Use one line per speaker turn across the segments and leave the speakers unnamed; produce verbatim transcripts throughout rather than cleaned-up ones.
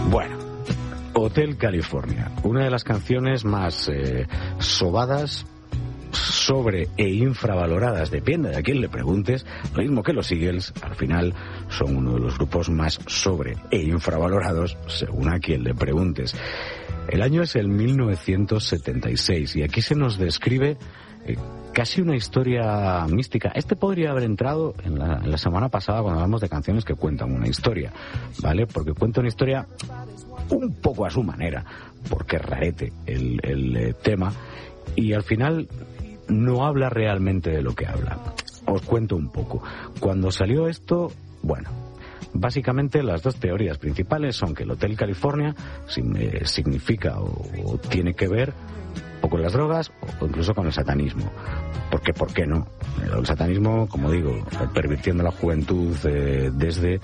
Bueno, Hotel California, una de las canciones más eh, sobadas, sobre e infravaloradas, depende de a quién le preguntes, lo mismo que los Eagles, al final son uno de los grupos más sobre e infravalorados según a quien le preguntes. El año es el mil novecientos setenta y seis y aquí se nos describe eh, casi una historia mística. Este podría haber entrado en la, en la semana pasada cuando hablamos de canciones que cuentan una historia, ¿vale? Porque cuenta una historia un poco a su manera, porque es rarete el, el eh, tema, y al final no habla realmente de lo que habla. Os cuento un poco. Cuando salió esto, bueno, básicamente las dos teorías principales son que el Hotel California significa o, o tiene que ver o con las drogas o incluso con el satanismo. Porque, ¿por qué no? El satanismo, como digo, pervirtiendo la juventud eh, desde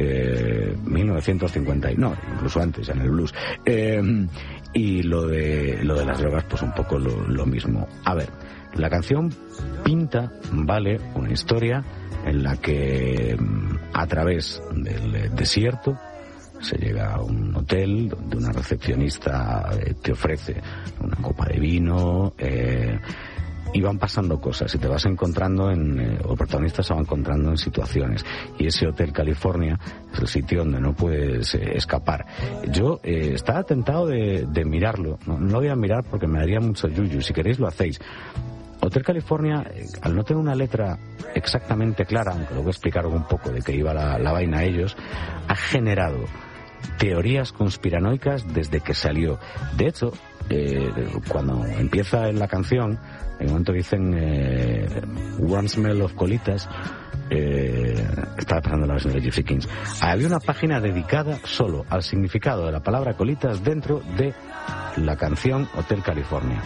eh, mil novecientos cincuenta y no, incluso antes, ya en el blues. Eh, y lo de lo de las drogas, pues un poco lo, lo mismo. A ver, la canción pinta, vale, una historia en la que a través del desierto se llega a un hotel donde una recepcionista eh, te ofrece una copa de vino eh, y van pasando cosas y te vas encontrando en, eh, o el protagonista se va encontrando en situaciones, y ese Hotel California es el sitio donde no puedes eh, escapar. Yo eh, estaba tentado de, de mirarlo, no, no lo voy a mirar porque me daría mucho yuyu, si queréis lo hacéis. Hotel California, eh, al no tener una letra exactamente clara, aunque lo voy a explicar un poco de qué iba la, la vaina a ellos, ha generado teorías conspiranoicas desde que salió. De hecho, eh, cuando empieza en la canción, en un momento dicen eh, One Smell of Colitas, eh, estaba pasando la versión de Gypsy Kings. Había una página dedicada solo al significado de la palabra colitas dentro de la canción Hotel California.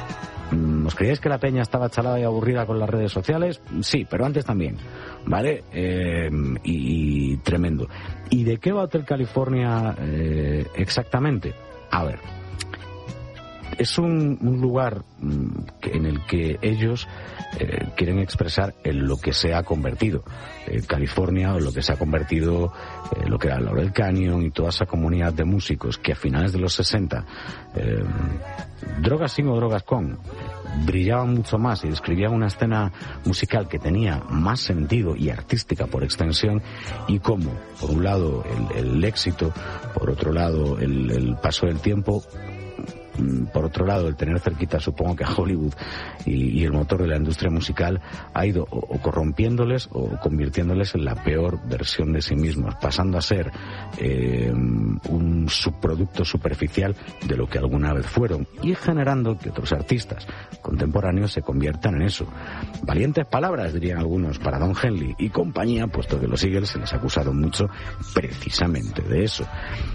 ¿Os creíais que la peña estaba chalada y aburrida con las redes sociales? Sí, pero antes también, ¿vale? Eh, y, y tremendo. ¿Y de qué va Hotel California eh, exactamente? A ver, es un, un lugar en el que ellos eh, quieren expresar en lo que se ha convertido eh, California, o lo que se ha convertido eh, lo que era Laurel Canyon y toda esa comunidad de músicos que a finales de los sesenta, eh, drogas sin o drogas con, brillaban mucho más y describían una escena musical que tenía más sentido y artística por extensión, y cómo, por un lado, el, el éxito, por otro lado, el, el paso del tiempo, por otro lado, el tener cerquita, supongo que a Hollywood y, y el motor de la industria musical, ha ido o, o corrompiéndoles o convirtiéndoles en la peor versión de sí mismos, pasando a ser eh, un subproducto superficial de lo que alguna vez fueron, y generando que otros artistas contemporáneos se conviertan en eso. Valientes palabras, dirían algunos, para Don Henley y compañía, puesto que los Eagles se les ha acusado mucho precisamente de eso.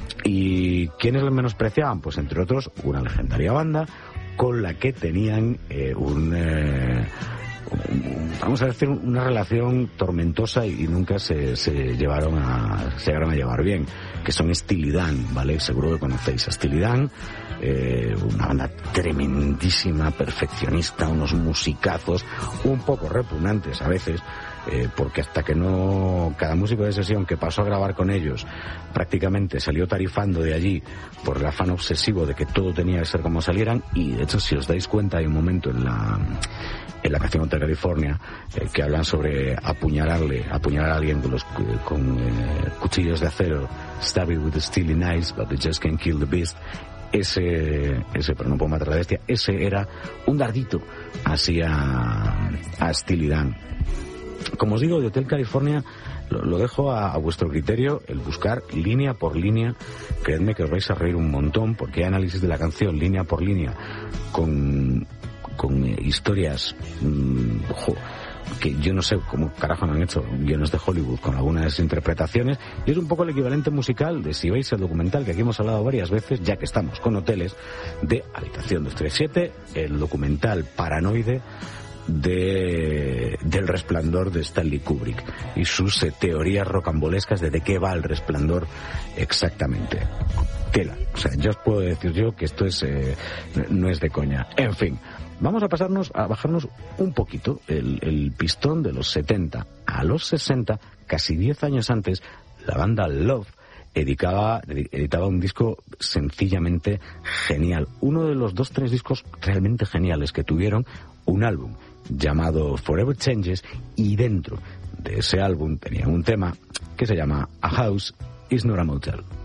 ¿Y quiénes los menospreciaban? Pues entre otros, una legendaria banda con la que tenían eh, un, eh, un, vamos a decir, una relación tormentosa y, y nunca se, se llevaron a se llegaron a llevar bien, que son Steely Dan, ¿vale? Seguro que conocéis a Steely Dan, eh, una banda tremendísima, perfeccionista, unos musicazos un poco repugnantes a veces, Eh, porque hasta que no, cada músico de sesión que pasó a grabar con ellos prácticamente salió tarifando de allí por el afán obsesivo de que todo tenía que ser como salieran. Y de hecho, si os dais cuenta, hay un momento en la en la canción Hotel California eh, que hablan sobre apuñalarle apuñalar a alguien con los con eh, cuchillos de acero, stab it with a steely knives, but they just can't kill the beast. Ese, ese, pero no puedo matar a la bestia, ese era un dardito así a, a Steely Dan. Como os digo, de Hotel California lo, lo dejo a, a vuestro criterio, el buscar línea por línea. Creedme que os vais a reír un montón, porque hay análisis de la canción línea por línea con, con eh, historias mmm, ojo, que yo no sé cómo carajo me han hecho guiones de Hollywood con algunas interpretaciones, y es un poco el equivalente musical de, si veis el documental que aquí hemos hablado varias veces, ya que estamos con hoteles, de Habitación doscientos treinta y siete, el documental Paranoide de del Resplandor de Stanley Kubrick y sus eh, teorías rocambolescas de de qué va el Resplandor exactamente. Tela, o sea, ya os puedo decir yo que esto es eh, no es de coña. En fin, vamos a pasarnos a bajarnos un poquito el, el pistón de los setenta a los sesenta, casi diez años antes. La banda Love editaba, editaba un disco sencillamente genial. Uno de los dos, tres discos realmente geniales que tuvieron, un álbum llamado Forever Changes, y dentro de ese álbum tenía un tema que se llama A House Is Not a Motel.